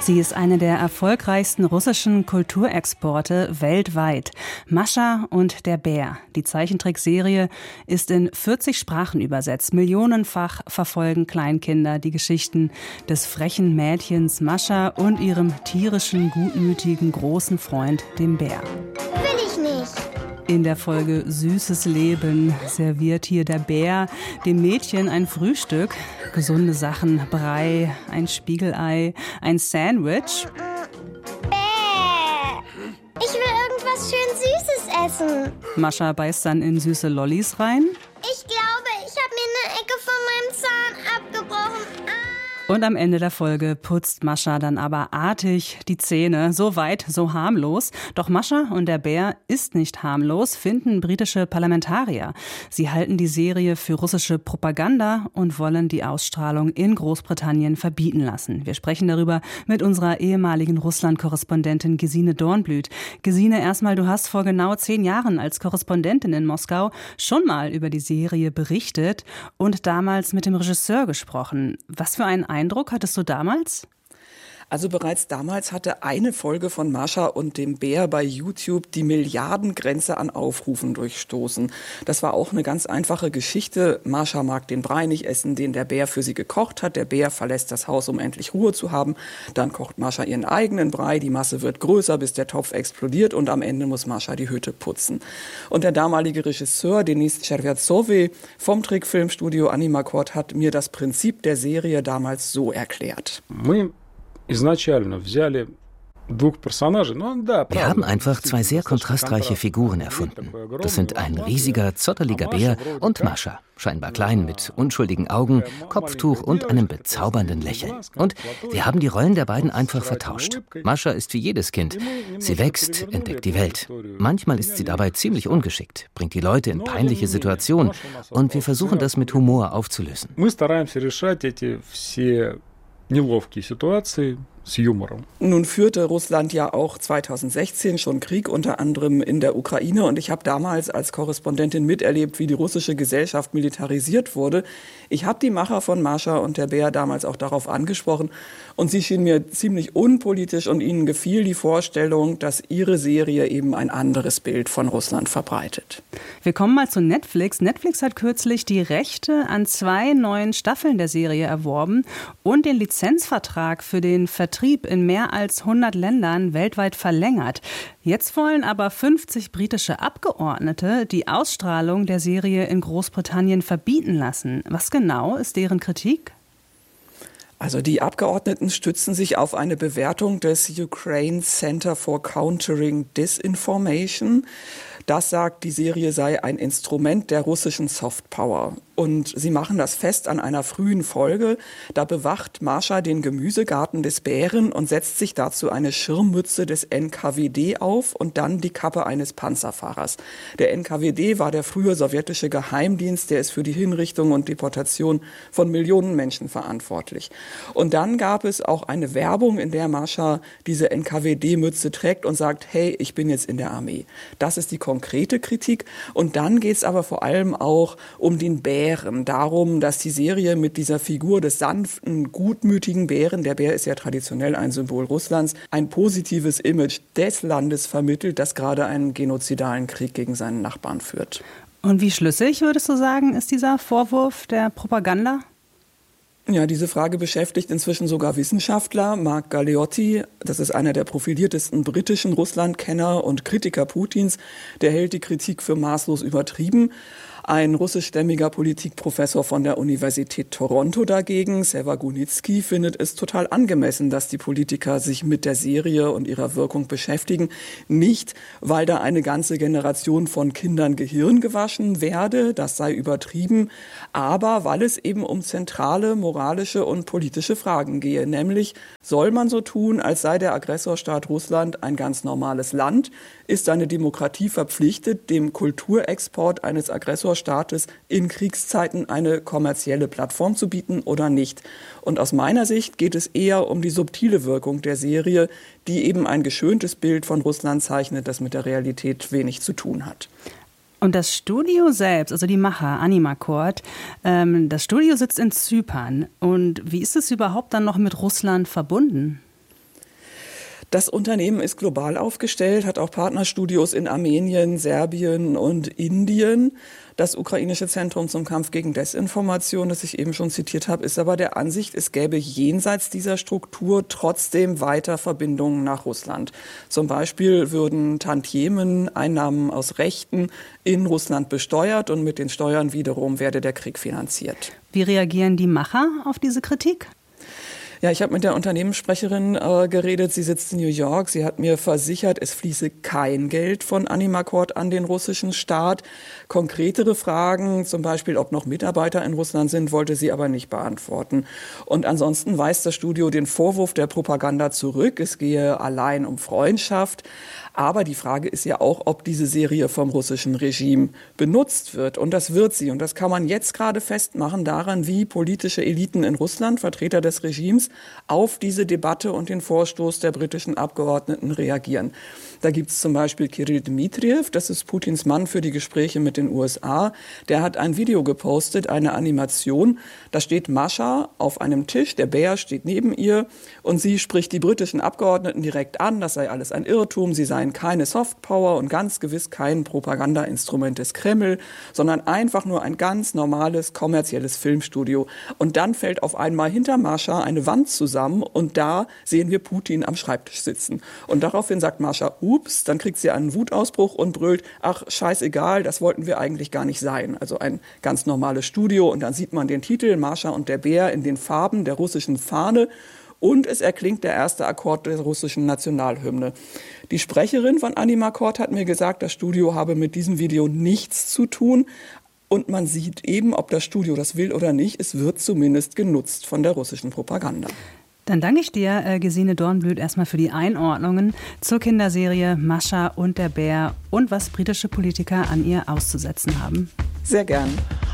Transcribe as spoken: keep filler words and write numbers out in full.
Sie ist eine der erfolgreichsten russischen Kulturexporte weltweit. Mascha und der Bär. Die Zeichentrickserie ist in vierzig Sprachen übersetzt. Millionenfach verfolgen Kleinkinder die Geschichten des frechen Mädchens Mascha und ihrem tierischen, gutmütigen, großen Freund, dem Bär. Will ich nicht. In der Folge Süßes Leben serviert hier der Bär dem Mädchen ein Frühstück. Gesunde Sachen, Brei, ein Spiegelei, ein Sandwich. Bäh. Ich will irgendwas schön Süßes essen. Mascha beißt dann in süße Lollis rein. Ich glaube, ich habe mir eine Ecke von meinem Zahn abgebrochen. Ah. Und am Ende der Folge putzt Mascha dann aber artig die Zähne. So weit, so harmlos. Doch Mascha und der Bär ist nicht harmlos, finden britische Parlamentarier. Sie halten die Serie für russische Propaganda und wollen die Ausstrahlung in Großbritannien verbieten lassen. Wir sprechen darüber mit unserer ehemaligen Russland-Korrespondentin Gesine Dornblüt. Gesine, erstmal, du hast vor genau zehn Jahren als Korrespondentin in Moskau schon mal über die Serie berichtet und damals mit dem Regisseur gesprochen. Was für ein Eindruck hattest du damals? Also bereits damals hatte eine Folge von Mascha und dem Bär bei YouTube die Milliardengrenze an Aufrufen durchstoßen. Das war auch eine ganz einfache Geschichte. Mascha mag den Brei nicht essen, den der Bär für sie gekocht hat. Der Bär verlässt das Haus, um endlich Ruhe zu haben. Dann kocht Mascha ihren eigenen Brei. Die Masse wird größer, bis der Topf explodiert. Und am Ende muss Mascha die Hütte putzen. Und der damalige Regisseur Denis Cherviazove vom Trickfilmstudio Animacord hat mir das Prinzip der Serie damals so erklärt. Wir haben einfach zwei sehr kontrastreiche Figuren erfunden. Das sind ein riesiger, zotteliger Bär und Mascha, scheinbar klein, mit unschuldigen Augen, Kopftuch und einem bezaubernden Lächeln. Und wir haben die Rollen der beiden einfach vertauscht. Mascha ist wie jedes Kind. Sie wächst, entdeckt die Welt. Manchmal ist sie dabei ziemlich ungeschickt, bringt die Leute in peinliche Situationen und wir versuchen das mit Humor aufzulösen. Неловкие ситуации с юмором. Nun führte Russland ja auch zweitausendsechzehn schon Krieg, unter anderem in der Ukraine. Und ich habe damals als Korrespondentin miterlebt, wie die russische Gesellschaft militarisiert wurde. Ich habe die Macher von Mascha und der Bär damals auch darauf angesprochen. Und sie schienen mir ziemlich unpolitisch und ihnen gefiel die Vorstellung, dass ihre Serie eben ein anderes Bild von Russland verbreitet. Wir kommen mal zu Netflix. Netflix hat kürzlich die Rechte an zwei neuen Staffeln der Serie erworben und den Lizenzvertrag für den Vertrieb in mehr als hundert Ländern weltweit verlängert. Jetzt wollen aber fünfzig britische Abgeordnete die Ausstrahlung der Serie in Großbritannien verbieten lassen. Was genau ist deren Kritik? Also die Abgeordneten stützen sich auf eine Bewertung des Ukraine Center for Countering Disinformation. Das sagt, die Serie sei ein Instrument der russischen Softpower. Und sie machen das fest an einer frühen Folge. Da bewacht Mascha den Gemüsegarten des Bären und setzt sich dazu eine Schirmmütze des N K W D auf und dann die Kappe eines Panzerfahrers. Der N K W D war der frühe sowjetische Geheimdienst, der ist für die Hinrichtung und Deportation von Millionen Menschen verantwortlich. Und dann gab es auch eine Werbung, in der Mascha diese N K W D-Mütze trägt und sagt, hey, ich bin jetzt in der Armee. Das ist die konkrete Kritik. Und dann geht es aber vor allem auch um den Bären. Darum, dass die Serie mit dieser Figur des sanften, gutmütigen Bären, der Bär ist ja traditionell ein Symbol Russlands, ein positives Image des Landes vermittelt, das gerade einen genozidalen Krieg gegen seinen Nachbarn führt. Und wie schlüssig, würdest du sagen, ist dieser Vorwurf der Propaganda? Ja, diese Frage beschäftigt inzwischen sogar Wissenschaftler. Mark Galeotti, das ist einer der profiliertesten britischen Russlandkenner und Kritiker Putins, der hält die Kritik für maßlos übertrieben. Ein russischstämmiger Politikprofessor von der Universität Toronto dagegen, Seva Gunitsky, findet es total angemessen, dass die Politiker sich mit der Serie und ihrer Wirkung beschäftigen. Nicht, weil da eine ganze Generation von Kindern Gehirn gewaschen werde, das sei übertrieben, aber weil es eben um zentrale moralische und politische Fragen gehe. Nämlich, soll man so tun, als sei der Aggressorstaat Russland ein ganz normales Land? Ist eine Demokratie verpflichtet, dem Kulturexport eines Aggressorstaates in Kriegszeiten eine kommerzielle Plattform zu bieten oder nicht? Und aus meiner Sicht geht es eher um die subtile Wirkung der Serie, die eben ein geschöntes Bild von Russland zeichnet, das mit der Realität wenig zu tun hat. Und das Studio selbst, also die Macher, Animacord, ähm, das Studio sitzt in Zypern. Und wie ist es überhaupt dann noch mit Russland verbunden? Das Unternehmen ist global aufgestellt, hat auch Partnerstudios in Armenien, Serbien und Indien. Das ukrainische Zentrum zum Kampf gegen Desinformation, das ich eben schon zitiert habe, ist aber der Ansicht, es gäbe jenseits dieser Struktur trotzdem weiter Verbindungen nach Russland. Zum Beispiel würden Tantiemen, Einnahmen aus Rechten in Russland besteuert und mit den Steuern wiederum werde der Krieg finanziert. Wie reagieren die Macher auf diese Kritik? Ja, ich habe mit der Unternehmenssprecherin äh, geredet. Sie sitzt in New York. Sie hat mir versichert, es fließe kein Geld von Animacort an den russischen Staat. Konkretere Fragen, zum Beispiel, ob noch Mitarbeiter in Russland sind, wollte sie aber nicht beantworten. Und ansonsten weist das Studio den Vorwurf der Propaganda zurück. Es gehe allein um Freundschaft. Aber die Frage ist ja auch, ob diese Serie vom russischen Regime benutzt wird. Und das wird sie. Und das kann man jetzt gerade festmachen daran, wie politische Eliten in Russland, Vertreter des Regimes, auf diese Debatte und den Vorstoß der britischen Abgeordneten reagieren. Da gibt es zum Beispiel Kirill Dmitriev, das ist Putins Mann für die Gespräche mit den U S A. Der hat ein Video gepostet, eine Animation. Da steht Mascha auf einem Tisch, der Bär steht neben ihr und sie spricht die britischen Abgeordneten direkt an. Das sei alles ein Irrtum, sie seien keine Softpower und ganz gewiss kein Propagandainstrument des Kreml, sondern einfach nur ein ganz normales kommerzielles Filmstudio. Und dann fällt auf einmal hinter Mascha eine Wand zusammen und da sehen wir Putin am Schreibtisch sitzen. Und daraufhin sagt Mascha, ups, dann kriegt sie einen Wutausbruch und brüllt, ach, scheißegal, das wollten wir eigentlich gar nicht sein. Also ein ganz normales Studio und dann sieht man den Titel Mascha und der Bär in den Farben der russischen Fahne und es erklingt der erste Akkord der russischen Nationalhymne. Die Sprecherin von Animacort hat mir gesagt, das Studio habe mit diesem Video nichts zu tun. Und man sieht eben, ob das Studio das will oder nicht, es wird zumindest genutzt von der russischen Propaganda. Dann danke ich dir, äh, Gesine Dornblüt, erstmal für die Einordnungen zur Kinderserie Mascha und der Bär und was britische Politiker an ihr auszusetzen haben. Sehr gern.